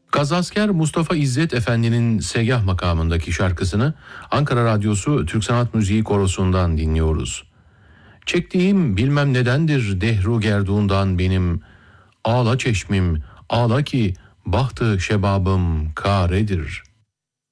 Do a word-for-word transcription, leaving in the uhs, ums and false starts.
Gazasker Mustafa İzzet Efendi'nin Segah makamındaki şarkısını Ankara Radyosu Türk Sanat Müziği Korosu'ndan dinliyoruz. Çektiğim bilmem nedendir dehru gerduğundan benim, ağla çeşmim ağla ki bahtı şebabım karedir.